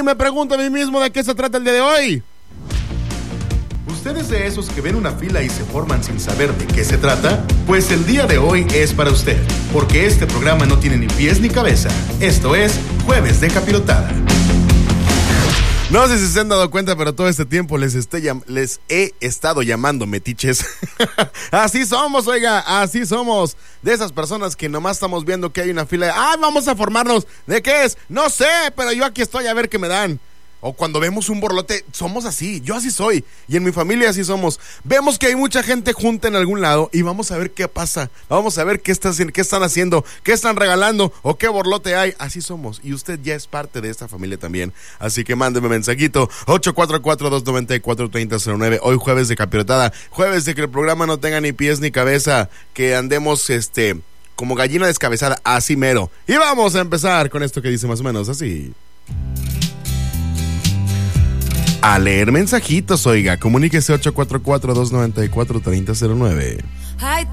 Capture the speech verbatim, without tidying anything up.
me pregunto a mí mismo de qué se trata el día de hoy. ¿Usted es de esos que ven una fila y se forman sin saber de qué se trata? Pues el día de hoy es para usted, porque este programa no tiene ni pies ni cabeza. Esto es Jueves de Capirotada. No sé si se han dado cuenta, pero todo este tiempo les, esté, les he estado llamando metiches. Así somos, oiga, así somos. De esas personas que nomás estamos viendo que hay una fila de, ¡ah, vamos a formarnos! ¿De qué es? No sé, pero yo aquí estoy a ver qué me dan. O cuando vemos un borlote, somos así, yo así soy, y en mi familia así somos. Vemos que hay mucha gente junta en algún lado y vamos a ver qué pasa. Vamos a ver qué, está, qué están haciendo, qué están regalando o qué borlote hay. Así somos, y usted ya es parte de esta familia también. Así que mándeme mensajito, ocho cuatro cuatro, dos nueve cuatro, tres cero cero nueve. Hoy jueves de Capirotada, jueves de que el programa no tenga ni pies ni cabeza, que andemos este como gallina descabezada, así mero. Y vamos a empezar con esto que dice más o menos así. A leer mensajitos, oiga, comuníquese ocho cuatro cuatro, dos nueve cuatro, tres cero cero nueve.